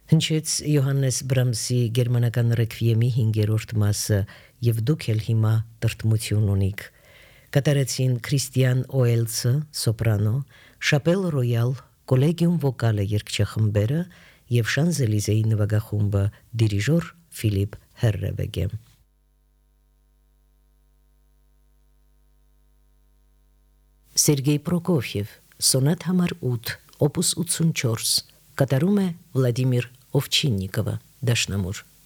Հնչեց Յոհաննես Բրամսի գերմանական ռեկվիեմի 5-րդ մասը եւ դուք էլ հիմա տրտմություն ունիք։ Կատարեցին Քրիստիան Օելցը սոպրանո, Շապել Ռոյալ կոլեգիում վոկալը երգչախմբերը եւ Շանզելիզեի նվագախումբը դիրիժոր Ֆիլիպ Հերրևեգե։ Սերգեյ Պրոկոֆիև սոնատ համար 8 օպուս 84 կատարում է Վլադիմիր Օվչիննիկովը դաշնամուր։